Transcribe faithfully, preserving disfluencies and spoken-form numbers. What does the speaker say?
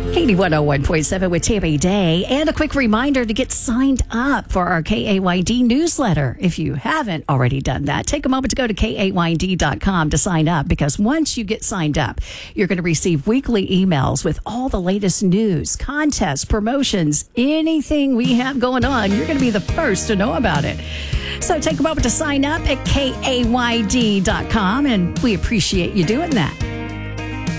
eighty-one oh one point seven with Tammy Day. And a quick reminder to get signed up for our K A Y D newsletter. If you haven't already done that, take a moment to go to K A Y D dot com to sign up, because once you get signed up, you're going to receive weekly emails with all the latest news, contests, promotions, anything we have going on. You're going to be the first to know about it. So take a moment to sign up at K A Y D dot com, and we appreciate you doing that.